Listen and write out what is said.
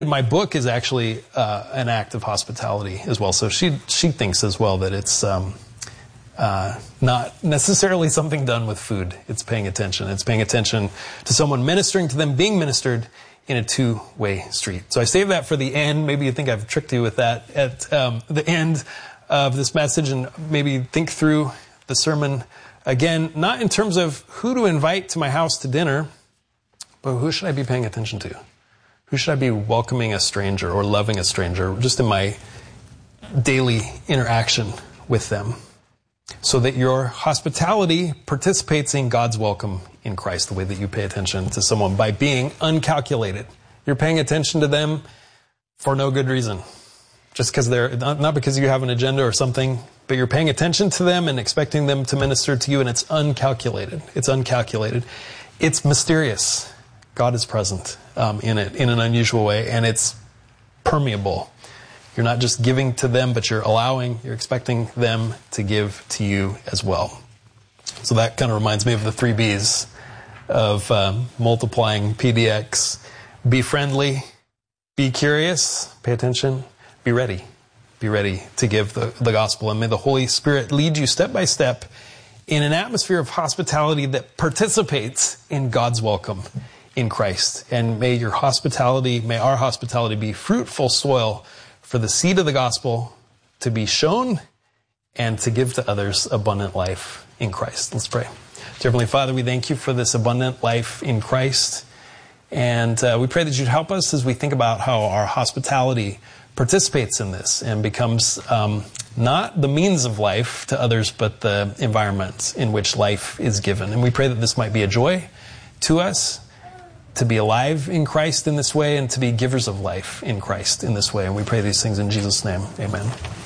My book is actually an act of hospitality as well. So she thinks as well that it's not necessarily something done with food. It's paying attention. It's paying attention to someone ministering to them, being ministered in a two-way street. So I saved that for the end. Maybe you think I've tricked you with that at the end of this message, and maybe think through the sermon again, not in terms of who to invite to my house to dinner, but who should I be paying attention to? Who should I be welcoming a stranger or loving a stranger just in my daily interaction with them? So that your hospitality participates in God's welcome in Christ, the way that you pay attention to someone by being uncalculated. You're paying attention to them for no good reason. Just because they're, not because you have an agenda or something, but you're paying attention to them and expecting them to minister to you, and it's uncalculated. It's uncalculated. It's mysterious. God is present in it in an unusual way, and it's permeable. You're not just giving to them, but you're expecting them to give to you as well. So that kind of reminds me of the 3 B's of multiplying PDX. Be friendly, be curious, pay attention, be ready. Be ready to give the gospel. And may the Holy Spirit lead you step by step in an atmosphere of hospitality that participates in God's welcome in Christ. And may our hospitality be fruitful soil for the seed of the gospel to be shown and to give to others abundant life in Christ. Let's pray. Dear Heavenly Father, we thank you for this abundant life in Christ. And we pray that you'd help us as we think about how our hospitality participates in this and becomes not the means of life to others, but the environment in which life is given. And we pray that this might be a joy to us, to be alive in Christ in this way, and to be givers of life in Christ in this way. And we pray these things in Jesus' name. Amen.